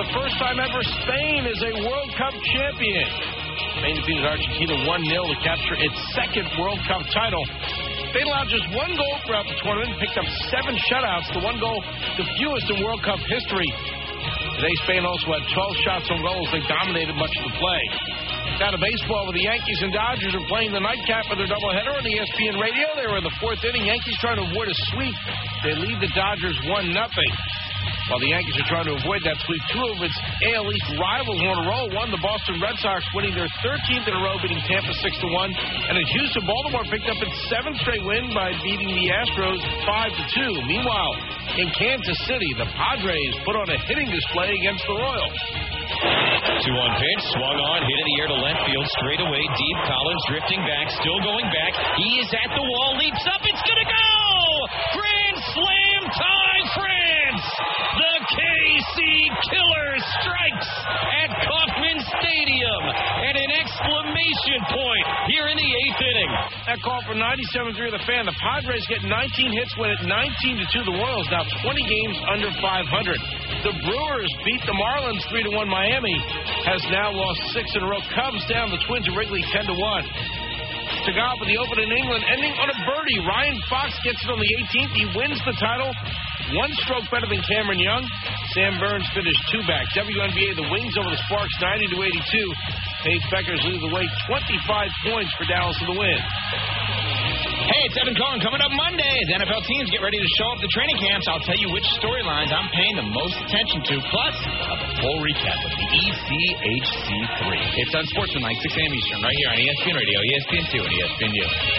the first time ever, Spain is a World Cup champion. Spain defeated Argentina 1-0 to capture its second World Cup title. They allowed just one goal throughout the tournament, picked up 7 shutouts, the one goal, the fewest in World Cup history. Today, Spain also had 12 shots on goals. They dominated much of the play. Now to baseball, where the Yankees and Dodgers are playing the nightcap of their doubleheader on ESPN Radio. They were in the 4th inning. Yankees trying to avoid a sweep. They lead the Dodgers 1-0. While the Yankees are trying to avoid that sweep, 2 of its AL East rivals on a roll. One, the Boston Red Sox winning their 13th in a row, beating Tampa 6-1. And in Houston, Baltimore picked up its 7th straight win by beating the Astros 5-2. Meanwhile, in Kansas City, the Padres put on a hitting display against the Royals. 2-1 pitch, swung on, hit in the air to left field, straight away, deep. Collins drifting back, still going back. He is at the wall, leaps up, it's gonna go! Grand slam tie, France! The KC Killer strikes at Kauffman Stadium at an exclamation point here in the 8th inning. That call for 97.3 of the Fan. The Padres get 19 hits, win at 19-2. The Royals now 20 games under 500. The Brewers beat the Marlins 3-1. Miami has now lost 6 in a row. Cubs down the Twins at Wrigley 10-1. To go for the Open in England, ending on a birdie. Ryan Fox gets it on the 18th. He wins the title. 1 stroke better than Cameron Young. Sam Burns finished 2 back. WNBA, the Wings over the Sparks 90-82. Paige Beckers leads the way, 25 points for Dallas in the win. Hey, it's Evan Cohen. Coming up Monday, as NFL teams get ready to show up to training camps, I'll tell you which storylines I'm paying the most attention to. Plus, a full recap of the ECHC3. It's on Sportsman, 6 a.m. Eastern, right here on ESPN Radio, ESPN2, and ESPNU.